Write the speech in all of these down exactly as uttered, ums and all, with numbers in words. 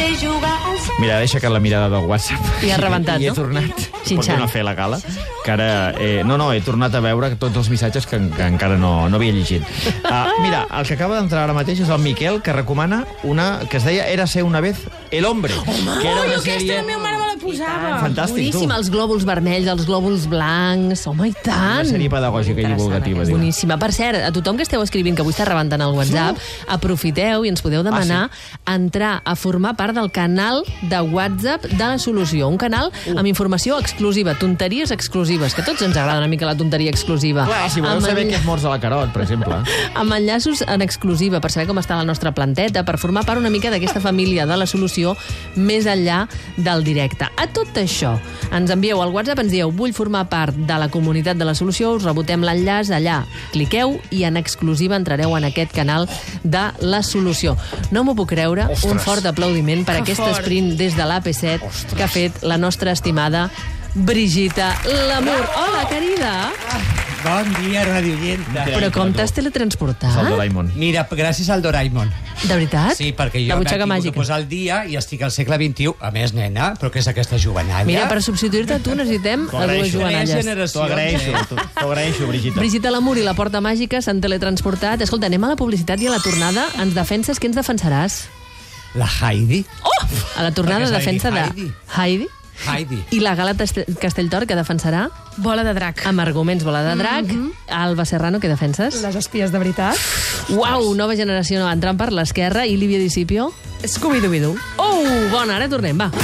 Mira, deixa que la mirada del WhatsApp... I ha rebentat, I he no? tornat, Xinxant. pot tornar a fer la gala, que ara... Eh, no, no, he tornat a veure tots els missatges que, que encara no, no havia llegit. Uh, mira, el que acaba d'entrar ara mateix és el Miquel, que recomana una que es deia Érase una vez el hombre. Home, que era oi, una aquesta sèrie... la meva mare me la posava. Fantàstic, Boníssima, tu. els glòbuls vermells, els glòbuls blancs... Home, i tant! Una sèrie pedagògica i divulgativa. Diu. Boníssima. Per cert, a tothom que esteu escrivint, que avui està rebentant el WhatsApp, aprofiteu i ens podeu demanar Ah, sí? entrar a formar part del canal de WhatsApp de la Solució. Un canal Uh. amb informació exclusiva, tonteries exclusives, que a tots ens agrada una mica la tonteria exclusiva. Clar, si voleu Amb saber enlla- què és morts a la Carot, per exemple. amb enllaços en exclusiva per saber com està la nostra planteta, per formar part una mica d'aquesta família de la Solució més enllà del directe. A tot això, ens envieu al WhatsApp, ens dieu vull formar part de la comunitat de la Solució, us rebotem l'enllaç allà, cliqueu i en exclusiva entrareu en aquest canal de la Solució. No m'ho puc creure, Ostres. un fort aplaudiment per Que aquest fort. sprint des de l'A P set que ha fet la nostra estimada Brigitta Lamour. Hola, querida! Bon dia, radiollenta. Però com t'has teletransportat? És el Doraemon. Mira, gràcies al Doraemon. De veritat? Sí, perquè jo La m'he butxaca tingut màgica. de posar al dia i estic al segle vint-i-u. A més, nena, però què és aquesta jovenalla? Mira, per substituir-te a tu necessitem T'ho a dues agraeixo. jovenalles. T'ho agraeixo, t'ho t'ho agraeixo, Brigitta. Brigitta Lamour i la Porta Màgica s'han teletransportat. Escolta, anem a la publicitat i a la tornada ens defenses. Què ens defensaràs? La Heidi. Oh! A la tornada Perquè s'ha de dir defensa de Heidi. Heidi. Heidi. I la Gala Teste- Castelltor, que defensarà? Bola de drac. Amb arguments bola de drac. Alba Serrano, què defenses? Les espies de veritat. Uau, nova generació entrant per l'esquerra. I Líbia Discipio? Scooby-Doo. Oh, bona, ara tornem, va.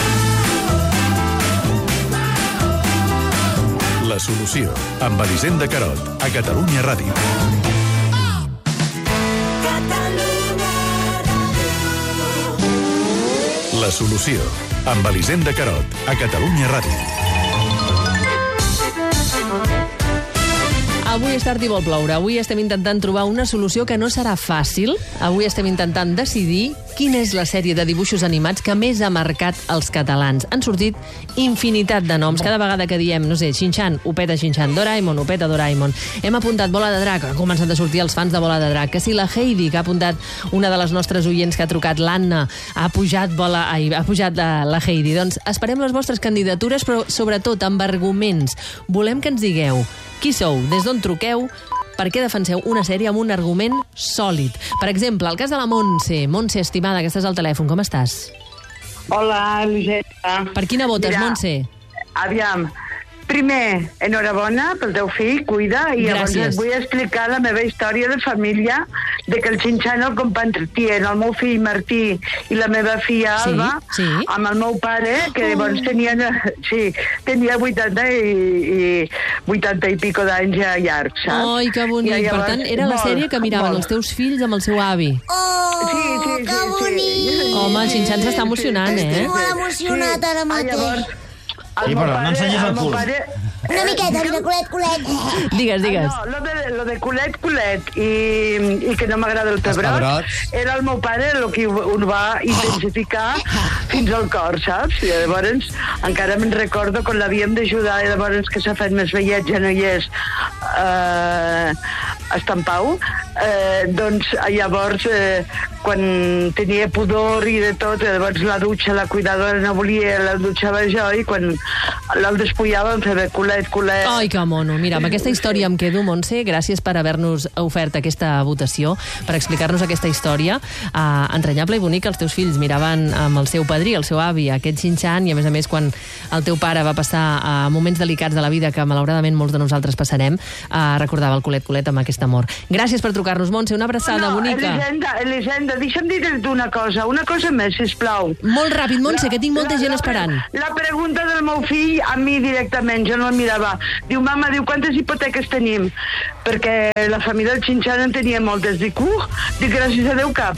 La Solució, amb Elisenda Carot, a Catalunya Ràdio. La Solució, amb Elisenda Carot, a Catalunya Ràdio. Avui és tard i vol ploure. Avui estem intentant trobar una solució que no serà fàcil. Avui estem intentant decidir quina és la sèrie de dibuixos animats que més ha marcat els catalans. Han sortit infinitat de noms. Cada vegada que diem, no sé, Xinxan, ho peta Xinxan, Doraemon, ho peta Doraemon. Hem apuntat Bola de Drac, han començat a sortir els fans de Bola de Drac. Que si la Heidi, que ha apuntat una de les nostres oients que ha trucat, l'Anna, ha pujat, bola, ai, ha pujat la, la Heidi. Doncs esperem les vostres candidatures, però sobretot amb arguments. Volem que ens digueu qui sou, des d'on truqueu, per què defenseu una sèrie amb un argument sòlid. Per exemple, el cas de la Montse. Montse, estimada, que estàs al telèfon, com estàs? Hola, Elisenda. Per quina votes, Mira, Montse? Aviam, primer, enhorabona pel teu fill, cuida, i llavors Gràcies. et vull explicar la meva història de família, de que el Xinxan el compartien el meu fill Martí i la meva filla Sí, Alba, sí. amb el meu pare, que llavors tenia, sí, tenia vuitanta i, i vuitanta i pico d'anys ja llargs, saps? Ai, que bonic. I Per llavors, tant, era la molt, sèrie que miraven molt. els teus fills amb el seu avi. Oh, Sí, sí, sí, que sí. bonic! Home, el Xinxan s'està emocionant, Estic eh? molt emocionat ara Ah, mateix. llavors, el Sí, meu però no ensenyis el el meu cul. pare- Una miqueta, mira, culet, culet. Digues, digues. Ah, no, lo de, lo de culet, culet i, i que no m'agrada el pebrot, pebrots. era el meu pare el que ho, ho va intensificar fins al cor, saps? I llavors encara me'n recordo quan l'havíem d'ajudar i llavors que s'ha fet més vellet, ja no hi és, eh, està en Pau, eh, doncs llavors eh, quan tenia pudor i de tot, llavors la dutxa, la cuidadora no volia, la dutxava jo i quan el despullava em feia culet, culet. Ai, que mono. Mira, amb aquesta història em quedo, Montse. Gràcies per haver-nos ofert aquesta votació, per explicar-nos aquesta història uh, entranyable i bonica. Els teus fills miraven amb el seu padrí, el seu avi, aquest Xinxan, i a més a més, quan el teu pare va passar a uh, moments delicats de la vida que malauradament molts de nosaltres passarem, uh, recordava el culet, culet amb aquest amor. Gràcies per trucar-nos, Montse. Una abraçada no, bonica. Elisenda, Elisenda, deixa'm dir-te una cosa, una cosa més, sisplau. Molt ràpid, Montse, que tinc molta gent esperant. La pregunta del meu fill a mi directament, jo no el mirava. Diu, mama, diu, quantes hipoteques tenim? Perquè la família del Xinxan en tenia moltes. Dic, uh, dic, gràcies a Déu, cap.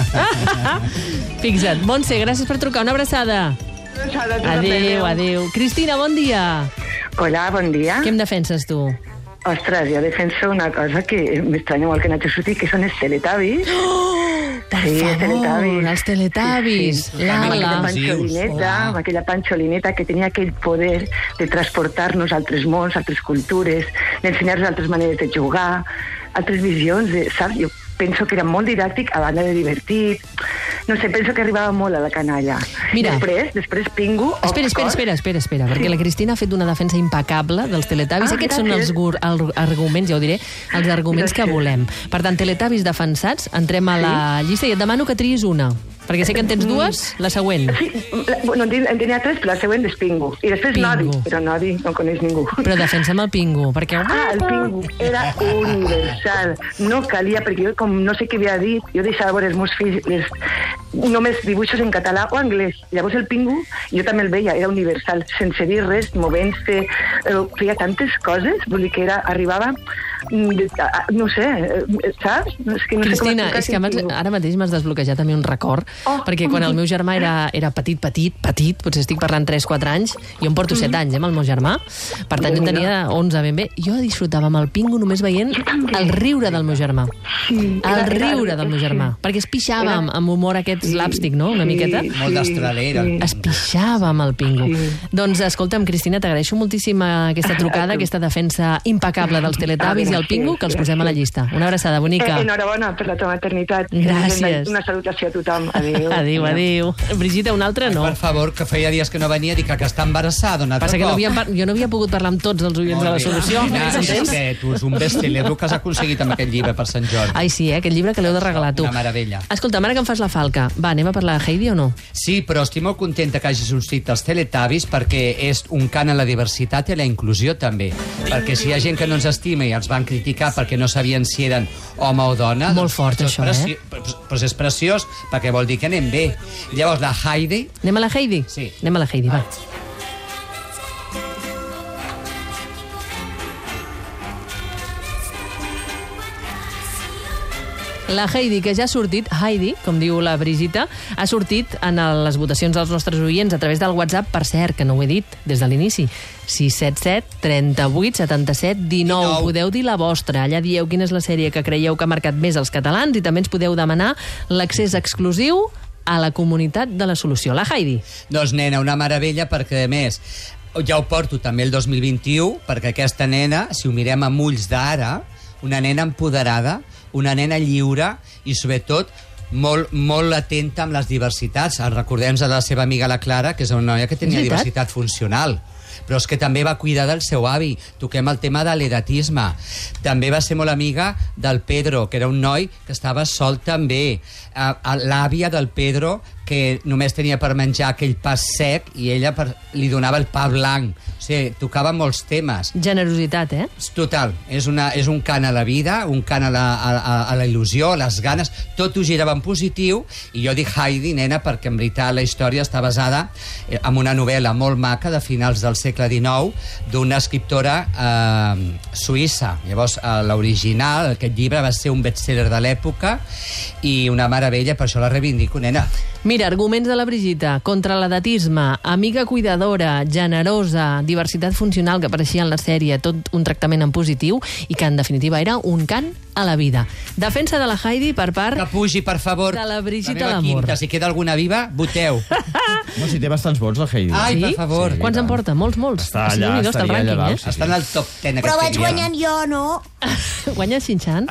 Fixa't. Montse, gràcies per trucar. Una abraçada. Adéu, tu també, Adéu, adéu. Cristina, bon dia. Hola, bon dia. Què em defenses, tu? Ostres, jo defenso una cosa que m'estranya molt que no hagi sortit, que són els teletavis. Oh, per Sí, favor, Teletubbies. els Teletubbies. Sí, sí. Amb aquella Lala. panxolineta, amb aquella panxolineta que tenia aquell poder de transportar-nos a altres mons, a altres cultures, d'ensenyar-nos altres maneres de jugar, altres visions, de, saps? Jo penso que era molt didàctic, a banda de divertit. no sé, penso que arribava molt a la canalla. Mira. Després, després Pingu... Espera, espera, espera, espera, espera, perquè la Cristina ha fet una defensa impecable dels Teletubbies. Ah, Aquests són els gràcies. gur- el- arguments, ja ho diré, els arguments que Gràcies. volem. Per tant, Teletubbies defensats, entrem a la llista i et demano que triïs una. Perquè sé que en tens dues, la següent. Sí, la, bueno, en ten- en tenia tres, però la següent és Pingu. I després Pingu. Nodi, però Nodi no coneix ningú. Però defensa'm el Pingu, perquè... Ah, el Pingu era universal. No calia, perquè jo, com no sé què havia dit, jo deixava veure els meus fills les, només dibuixos en català o anglès. Llavors el Pingu, jo també el veia, era universal, sense dir res, movent-se, eh, feia tantes coses, vull dir que era, arribava, mm, de- a- a- no sé, eh, saps? És que no Cristina, sé com és que m'has- ara mateix m'has desbloquejat a mi un record, Oh. perquè quan el meu germà era, era petit, petit, petit, potser estic parlant tres quatre anys, jo em porto set anys, eh, amb el meu germà, per tant jo en tenia onze ben bé, jo disfrutava amb el Pingu només veient el riure del meu germà. Sí, El era- era- riure del meu sí. germà, perquè es pixava Era- amb, amb humor aquest slapstick, no?, una Sí, miqueta. Molt d'estralera. sí. Es pixava amb el Pingu. Sí. Doncs, escolta'm, Cristina, t'agraeixo moltíssim aquesta trucada, aquesta defensa impecable dels Teletubbies i el Pingu, que els posem a la llista. Una abraçada bonica. Eh, enhorabona per la teva maternitat. Gràcies. Una salutació a tothom. Adéu. Adéu, adéu. Brigitte, una altra no. Per favor, que feia dies que no venia, dic que està embarassada un altre Passa que no cop. havíem par... jo no havia pogut parlar amb tots els oients de la solució. Nena, Entens? que tu és un best-seller que has aconseguit amb aquest llibre per Sant Jordi. Ai, sí, eh? Aquest llibre que l'heu de regalar tu. Una meravella. Escolta, ara que em fas la falca, va, anem a parlar de Heidi o no? Sí, però estic molt contenta que hagis sortit els Teletubbies perquè és un cant a la diversitat i a la inclusió també. Perquè si hi ha gent que no ens estima i ens van criticar perquè no sabien si eren home o dona... Molt fort, és això, preci- eh? Doncs pues és preciós perquè vol dir que anem bé. Llavors, la Heidi... Anem a la Heidi? Sí. Anem a la Heidi, va. La Heidi, que ja ha sortit, Heidi, com diu la Brigitte, ha sortit en el- les votacions dels nostres oients a través del WhatsApp, per cert, que no ho he dit des de l'inici, sis set set, trenta-vuit, setanta-set, dinou. dinou. Podeu dir la vostra. Allà dieu quina és la sèrie que creieu que ha marcat més els catalans i també ens podeu demanar l'accés exclusiu a la comunitat de la solució. La Heidi. Doncs, nena, una meravella perquè, a més, ja ho porto també el dos mil vint-i-u, perquè aquesta nena, si ho mirem amb ulls d'ara, una nena empoderada, una nena lliure i, sobretot, molt, molt atenta amb les diversitats. Recordem de la seva amiga la Clara, que és una noia que tenia És veritat? diversitat funcional, però és que també va cuidar del seu avi. Toquem el tema de l'edatisme. També va ser molt amiga del Pedro, que era un noi que estava sol també. Uh, L'àvia del Pedro, que només tenia per menjar aquell pa sec i ella per, li donava el pa blanc. O sigui, tocava molts temes. Generositat, eh? Total, és, una, és un cant a la vida, un cant a la, a, a la il·lusió, a les ganes, tot ho girava en positiu, i jo dic Heidi, nena, perquè en veritat la història està basada en una novel·la molt maca de finals del segle dinou d'una escriptora eh, suïssa. Llavors, eh, l'original, aquest llibre, va ser un best-seller de l'època i una meravella, per això la reivindico, nena. Mira, arguments de la Brigitte. Contra l'edatisme, amiga cuidadora, generosa, diversitat funcional que apareixia en la sèrie, tot un tractament en positiu i que, en definitiva, era un cant a la vida. Defensa de la Heidi per part... Que pugi, per favor, De la Brigitte meva Lamour. quinta. Si queda alguna viva, voteu. No, si té bastants vots, la Heidi. Ai, Sí? per favor. Sí. Quants en porta? Molts, molts. Està O sigui, allà, Déu-n'hi-do, està al estaria allà rànquing, dalt, eh? sí. Està en el top deu Però vaig aquest dia. guanyant jo, no? Guanya Xinxan?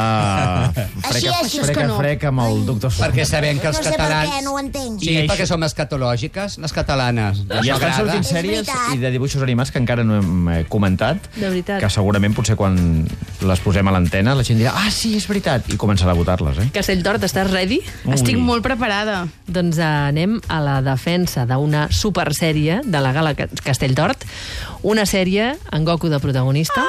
Està Així, freca, així és freca, que no. freca amb el doctor Sol. Perquè sabem que els No sé per catalans... què, no ho entenc. Sí, I perquè això- som escatològiques, les catalanes. I Això estan agrada. sortint És sèries veritat. i de dibuixos animats que encara no hem eh, comentat. De veritat. Que segurament potser quan les posem a l'antena la gent dirà ah, sí, és veritat, i començarà a votar-les, eh? Castelltort, estàs ready? Estic Ui. molt preparada. Doncs eh, anem a la defensa d'una supersèrie de la Gala Ca- Castelltort. Una sèrie en Goku de protagonista.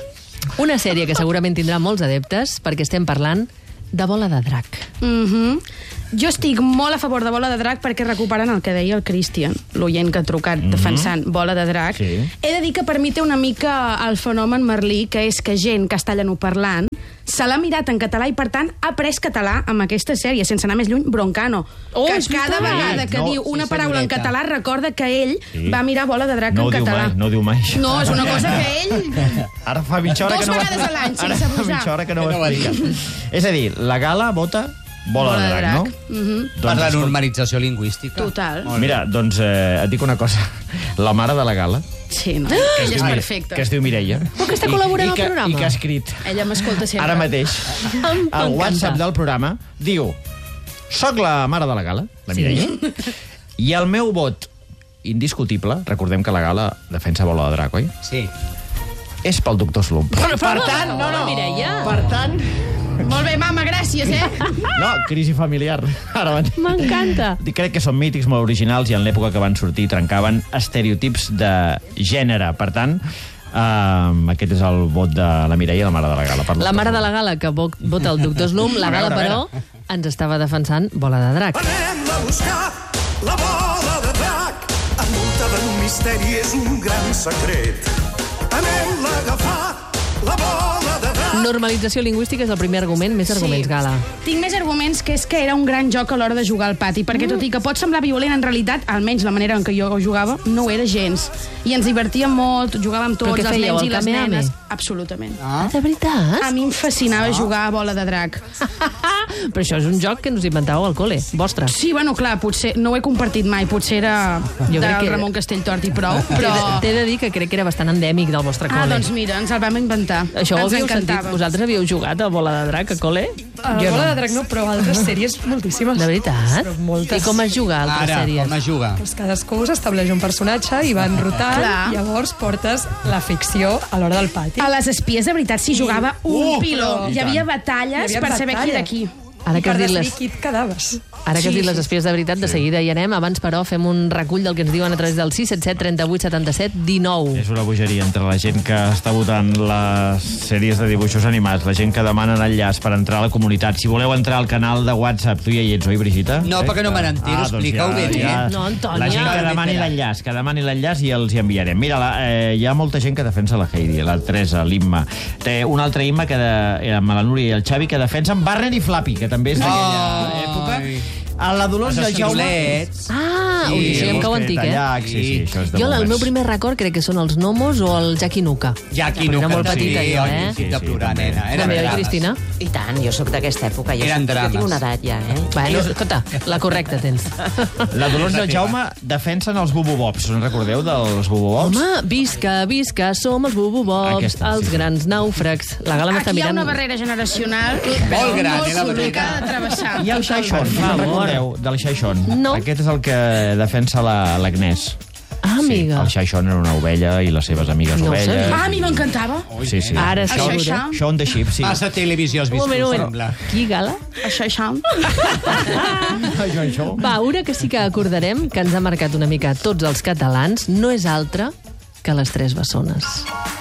Una sèrie que segurament tindrà molts adeptes perquè estem parlant de Bola de Drac. Mhm. Jo estic molt a favor de Bola de Drac perquè recuperen el que deia el Christian, l'oient que ha trucat defensant Bola de Drac. Sí. He de dir que per mi té una mica el fenomen Merlí, que és que gent castellanoparlant se l'ha mirat en català i, per tant, ha après català amb aquesta sèrie, sense anar més lluny, Broncano. Oh, que és cada veritat. vegada que No, diu una sí, paraula en senyoreta. català recorda que ell Sí. va mirar Bola de Drac No ho en diu català. mai, no ho diu mai. No, és una cosa que ell... Ara fa mitja hora Dos que no ho vegades a l'any, Ara sense fa abusar. mitja hora que no ho Que no ho ha explica. És a dir, la Gala vota Bola, Bola de de Drac, Drac. no? Mhm. Per la escolta, normalització lingüística. Total. Molt bé. Mira, doncs eh, et dic una cosa. La mare de la Gala, Sí, no? que Ella es és diu Mi- perfecta. que es diu Mireia. Oh, que està i- col·laborant i al que- programa. I que ha escrit Ella m'escolta sempre. ara mateix al M'encanta. WhatsApp del programa, diu Soc la mare de la gala, la Mireia, i el meu vot indiscutible, recordem que la gala defensa Bola de Drac, oi? Sí. És pel doctor Slump. Però, Per tant, no, no. Mireia. Per tant... Molt bé, mama, gràcies, eh? No, crisi familiar. Ara van... M'encanta. Crec que són mítics, molt originals, i en l'època que van sortir trencaven estereotips de gènere. Per tant, uh, aquest és el vot de la Mireia, la mare de la gala. Per La mare de la gala que vo- vota el doctor Slump, la A gala, veure, a però, ens estava defensant Bola de Drac. Anem a buscar la bola de drac, envoltada d'un misteri, és un gran secret. Anem-la a agafar, la bola de drac. Normalització lingüística és el primer argument, més arguments, Sí. Gala. Tinc més arguments, que és que era un gran joc a l'hora de jugar al pati, perquè tot i que pot semblar violent, en realitat, almenys la manera en què jo jugava, no ho era gens. I ens divertíem molt, jugàvem Però tots, què els fèieu, nens el i les Kamehameha? nenes. Absolutament. Ah, de veritat? A mi em fascinava jugar a bola de drac. Però això és un joc que ens inventàveu al col·le, vostre. Sí, bueno, clar, potser no ho he compartit mai, potser era Jo del crec que- Ramon Castelltort i prou, T'he però... de- T'he de dir que crec que era bastant endèmic del vostre Ah, col·le. doncs mira, ens el vam inventar. Això ho ens havíeu sentit? encantava. Vosaltres havíeu jugat a Bola de Drac a col·le? A Jo Bola no. de Drac no, però altres sèries moltíssimes. De veritat? Però moltes. I com es juga a altres Ara, sèries? com es juga? Doncs cadascú s'estableix un personatge i van rotant, Clar. llavors portes la ficció a l'hora del pati. A les espies, de veritat, s'hi jugava un Uh, piló. i Hi havia tant. batalles Hi havia per saber qui era batalles. qui. Ara I que has per dit decidir les... qui et quedaves. Ara que has Sí, dit les sí, espies de veritat, de seguida hi anem. Abans, però, fem un recull del que ens diuen a través del sis set set, trenta vuit, setanta set, dinou. És una bogeria entre la gent que està votant les sèries de dibuixos animats, la gent que demana l'enllaç per entrar a la comunitat. Si voleu entrar al canal de WhatsApp, tu ja hi ets, oi, Brigitta? No, perquè no me n'entero, doncs explica-ho bé, eh? No, Antònia. La gent que demani l'enllaç, que demani l'enllaç i els hi enviarem. Mira, la, eh, hi ha molta gent que defensa la Heidi, la Teresa, l'Imma. Té una altra Imma, que de, amb la Núria i el Xavi, que defensen Barney i Flappy, que també és d'aquella Ai. època. A la Dolors i Els el Jaume... esquilets. Ah, Sí, ui, això ja em cau Vols que antic, eh? tallac, Sí, sí, això és de Jo, el moments. meu primer record crec que són els Gnomos o el Jackie Nuka. Jackie Era Nuka, molt sí, petita, jo, oi, eh? sí, de plorar, també. nena. Eren També, oi, drames. Cristina? I tant, jo sóc d'aquesta època. Jo, Eren soc, jo drames. tinc una edat ja, eh? Bueno, escolta, la correcta tens. La Dolors i el Jaume defensen els bubobobs. Us en recordeu dels bubobobs? Home, visca, visca, som els bububobs, Aquesta, els sí. grans nàufrags. La Gala m'està Aquí hi ha mirant... una barrera generacional Molt gran, molt eh, la complicada de travessar. I el Xaixon, us en favor. recordeu del Xaixon? No. Aquest és el que defensa la- l'Agnès. Ah, amiga. El Xaixon era una ovella i les seves amigues No ho ovelles. sabia. Ah, a mi m'encantava. Sí, sí. Ara sí. Això, Això, això. Shaun the Sheep, sí. Massa televisió has Un vist, moment, un em moment. sembla. Qui, Gala? Això, això. Això, això. Va, una que sí que acordarem, que ens ha marcat una mica tots els catalans, no és altra que les Tres Bessones.